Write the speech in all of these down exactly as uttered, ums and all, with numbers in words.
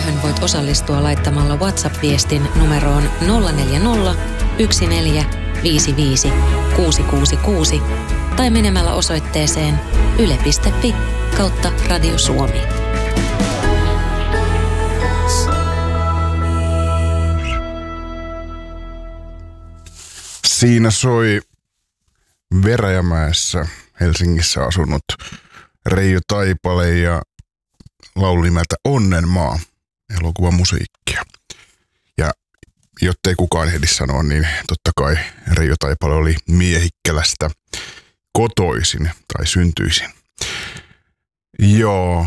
Yöhön voit osallistua laittamalla WhatsApp-viestin numeroon nolla neljä nolla, yksi neljä, viisi viisi, kuusi kuusi kuusi tai menemällä osoitteeseen yle piste fi kautta Radio Suomi. Siinä soi Veräjämäessä Helsingissä asunut Reijo Taipale ja laulu nimeltä Onnenmaa, elokuvamusiikkia. Ja jottei kukaan ehdi sanoa, niin totta kai Reijo Taipale oli Miehikkälästä kotoisin tai syntyisin. Joo.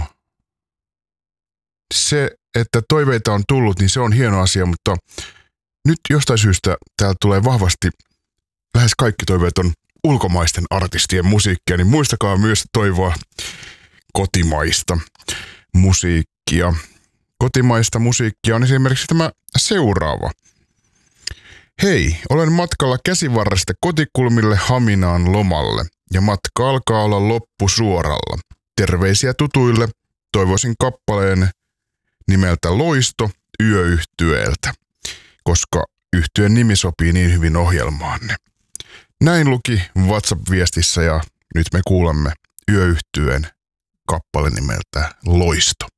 Se, että toiveita on tullut, niin se on hieno asia, mutta nyt jostain syystä täällä tulee vahvasti, lähes kaikki toiveet on ulkomaisten artistien musiikkia, niin muistakaa myös toivoa kotimaista musiikkia. Kotimaista musiikkia on esimerkiksi tämä seuraava. Hei, olen matkalla Käsivarresta kotikulmille Haminaan lomalle ja matka alkaa olla loppusuoralla. Terveisiä tutuille, toivoisin kappaleen nimeltä Loisto Yöyhtyeeltä, koska yhtyeen nimi sopii niin hyvin ohjelmaanne. Näin luki WhatsApp-viestissä ja nyt me kuulemme Yöyhtyeen kappale nimeltä Loisto.